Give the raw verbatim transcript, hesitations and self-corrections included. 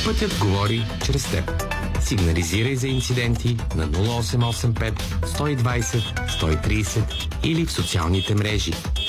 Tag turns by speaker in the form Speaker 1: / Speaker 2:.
Speaker 1: Пътят говори чрез теб. Сигнализирай за инциденти на нула осем осем пет сто и двайсет сто и трийсет или в социалните мрежи.